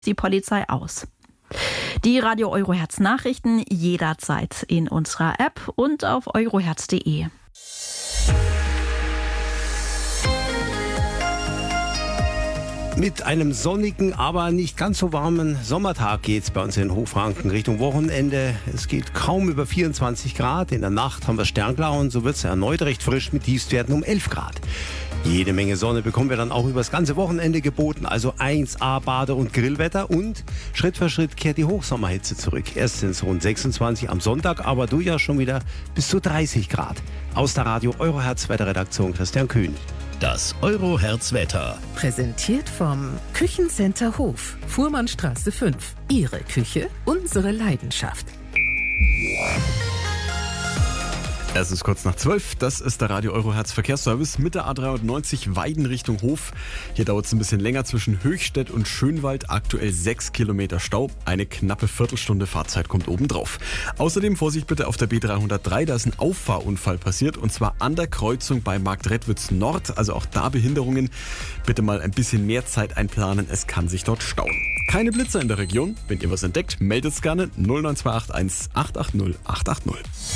die Polizei aus. Die Radio Eurohertz Nachrichten jederzeit in unserer App und auf eurohertz.de. Mit einem sonnigen, aber nicht ganz so warmen Sommertag geht es bei uns in Hochfranken Richtung Wochenende. Es geht kaum über 24 Grad. In der Nacht haben wir sternklar und so wird es erneut recht frisch mit Tiefstwerten um 11 Grad. Jede Menge Sonne bekommen wir dann auch über das ganze Wochenende geboten. Also 1A Bade- und Grillwetter und Schritt für Schritt kehrt die Hochsommerhitze zurück. Erst sind es rund 26 am Sonntag, aber durchaus schon wieder bis zu 30 Grad. Aus der Radio Eurohertz Wetterredaktion Christian Kühn. Das Eurohertz-Wetter. Präsentiert vom Küchencenter Hof, Fuhrmannstraße 5. Ihre Küche, unsere Leidenschaft. Es ist kurz nach 12, das ist der Radio Eurohertz Verkehrsservice mit der A93 Weiden Richtung Hof. Hier dauert es ein bisschen länger zwischen Höchstädt und Schönwald, aktuell 6 Kilometer Stau. Eine knappe Viertelstunde Fahrzeit kommt obendrauf. Außerdem Vorsicht bitte auf der B303, da ist ein Auffahrunfall passiert und zwar an der Kreuzung bei Marktredwitz Nord, also auch da Behinderungen. Bitte mal ein bisschen mehr Zeit einplanen, es kann sich dort stauen. Keine Blitzer in der Region, wenn ihr was entdeckt, meldet es gerne 09281 880 880.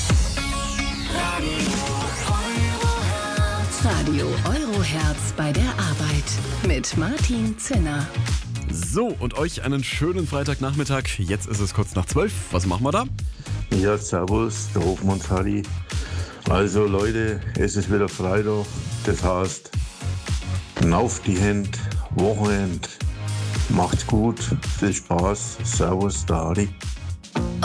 Radio Eurohertz bei der Arbeit mit Martin Zinner. So, und euch einen schönen Freitagnachmittag. Jetzt ist es kurz nach 12. Was machen wir da? Ja, servus, der Hofmanns Harry. Also Leute, es ist wieder Freitag. Das heißt, auf die Hände, Wochenend. Macht's gut, viel Spaß. Servus, der Harry.